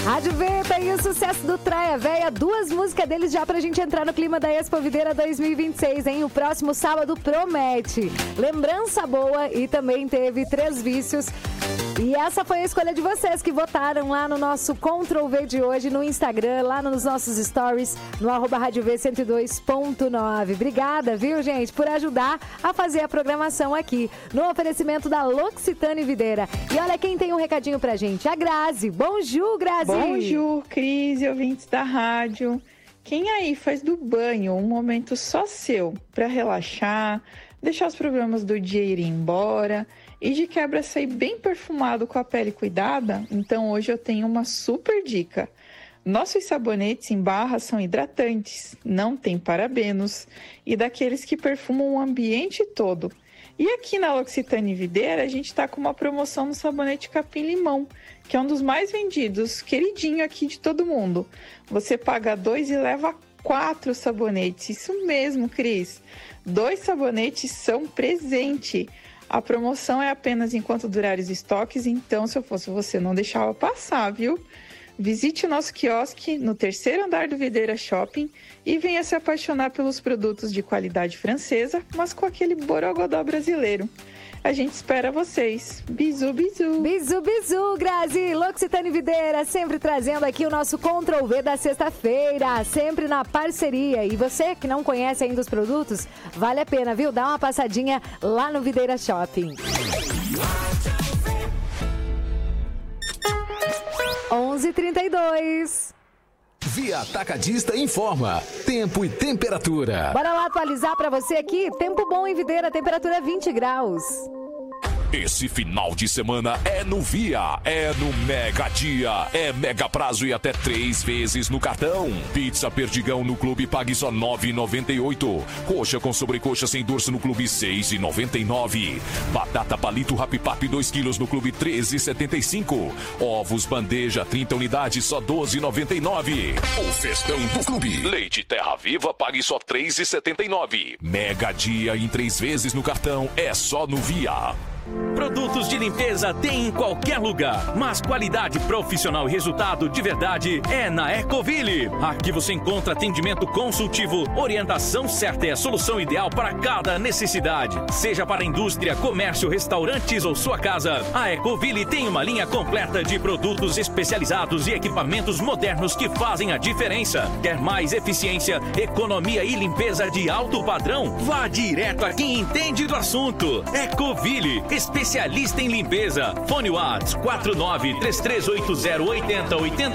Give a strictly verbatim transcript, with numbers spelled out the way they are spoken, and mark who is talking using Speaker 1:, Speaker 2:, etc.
Speaker 1: Rádio Veda e o sucesso do Traia Véia, duas músicas deles já pra gente entrar no clima da Expo Videira dois mil e vinte e seis, hein? O próximo sábado promete. Lembrança boa e também teve Três Vícios. E essa foi a escolha de vocês que votaram lá no nosso Control V de hoje, no Instagram, lá nos nossos stories, no arroba Rádio V cento e dois ponto nove. Obrigada, viu, gente, por ajudar a fazer a programação aqui, no oferecimento da L'Occitane Videira. E olha quem tem um recadinho pra gente, a Grazi. Bonjour, Grazi.
Speaker 2: Bonjour, Cris e ouvintes da rádio. Quem aí faz do banho um momento só seu para relaxar, deixar os problemas do dia irem embora e de quebra sair bem perfumado com a pele cuidada? Então hoje eu tenho uma super dica. Nossos sabonetes em barra são hidratantes, não tem parabenos e daqueles que perfumam o ambiente todo. E aqui na L'Occitane Videira a gente está com uma promoção no sabonete capim-limão, que é um dos mais vendidos, queridinho aqui de todo mundo. Você paga dois e leva quatro sabonetes. Isso mesmo, Cris. Dois sabonetes são presente. A promoção é apenas enquanto durar os estoques, então se eu fosse você não deixava passar, viu? Visite o nosso quiosque no terceiro andar do Videira Shopping e venha se apaixonar pelos produtos de qualidade francesa, mas com aquele borogodó brasileiro. A gente espera vocês. Bizu, bizu.
Speaker 1: Bizu, bizu, Grazi. L'Occitane Videira, sempre trazendo aqui o nosso Control V da sexta-feira, sempre na parceria. E você que não conhece ainda os produtos, vale a pena, viu? Dá uma passadinha lá no Videira Shopping. onze e trinta e dois.
Speaker 3: Via Atacadista informa tempo e temperatura.
Speaker 1: Bora lá atualizar pra você aqui. Tempo bom em Videira, temperatura vinte graus.
Speaker 3: Esse final de semana é no Via, é no Mega Dia, é mega prazo e até três vezes no cartão. Pizza Perdigão no Clube pague só nove reais e noventa e oito centavos. Coxa com sobrecoxa sem dorso no Clube seis reais e noventa e nove centavos. Batata palito Rapipap dois quilos no Clube treze reais e setenta e cinco centavos. Ovos bandeja trinta unidades só doze reais e noventa e nove centavos. O festão do Clube. Leite Terra Viva pague só três reais e setenta e nove centavos. Mega Dia em três vezes no cartão é só no Via.
Speaker 4: Produtos de limpeza tem em qualquer lugar, mas qualidade profissional e resultado de verdade é na Ecoville. Aqui você encontra atendimento consultivo, orientação certa e a solução ideal para cada necessidade. Seja para indústria, comércio, restaurantes ou sua casa, a Ecoville tem uma linha completa de produtos especializados e equipamentos modernos que fazem a diferença. Quer mais eficiência, economia e limpeza de alto padrão? Vá direto a quem entende do assunto. Ecoville, especialista em limpeza. Fone WhatsApp quatro nove três três oito zero oito zero oito